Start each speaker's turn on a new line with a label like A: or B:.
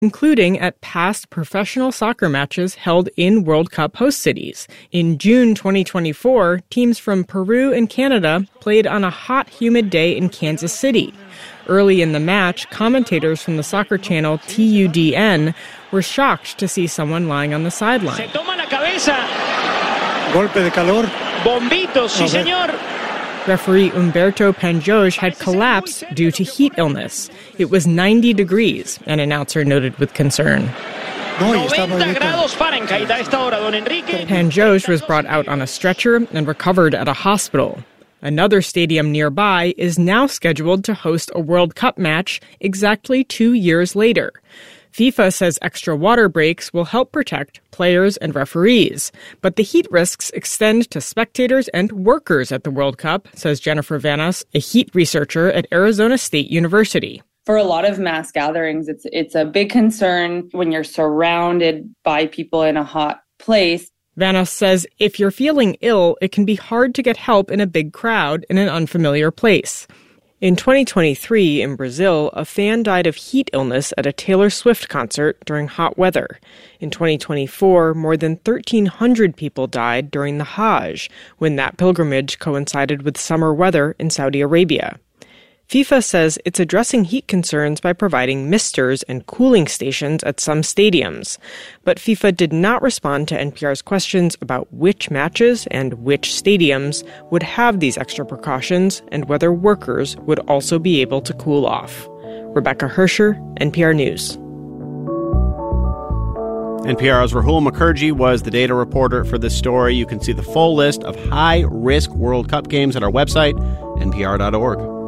A: including at past professional soccer matches held in World Cup host cities. In June 2024, teams from Peru and Canada played on a hot, humid day in Kansas City. Early in the match, commentators from the soccer channel TUDN were shocked to see someone lying on the sideline.
B: Se toma la cabeza.
C: Golpe de calor.
B: Bombitos, sí, señor.
A: Referee Humberto Panjoj had collapsed due to heat illness. It was 90 degrees, an announcer noted with concern.
B: 90 grados Fahrenheit a esta hora, don Enrique.
A: Panjoj was brought out on a stretcher and recovered at a hospital. Another stadium nearby is now scheduled to host a World Cup match exactly 2 years later. FIFA says extra water breaks will help protect players and referees. But the heat risks extend to spectators and workers at the World Cup, says Jennifer Vanas, a heat researcher at Arizona State University.
D: For a lot of mass gatherings, it's a big concern when you're surrounded by people in a hot place.
A: Vanas says if you're feeling ill, it can be hard to get help in a big crowd in an unfamiliar place. In 2023, in Brazil, a fan died of heat illness at a Taylor Swift concert during hot weather. In 2024, more than 1,300 people died during the Hajj, when that pilgrimage coincided with summer weather in Saudi Arabia. FIFA says it's addressing heat concerns by providing misters and cooling stations at some stadiums. But FIFA did not respond to NPR's questions about which matches and which stadiums would have these extra precautions and whether workers would also be able to cool off. Rebecca Hersher, NPR News.
E: NPR's Rahul Mukherjee was the data reporter for this story. You can see the full list of high-risk World Cup games at our website, npr.org.